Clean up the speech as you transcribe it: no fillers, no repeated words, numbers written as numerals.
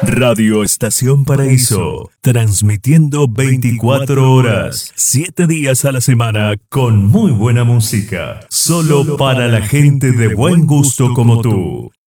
Radio Estación Paraíso, transmitiendo 24 horas, 7 días a la semana, con muy buena música, solo para la gente de buen gusto como tú.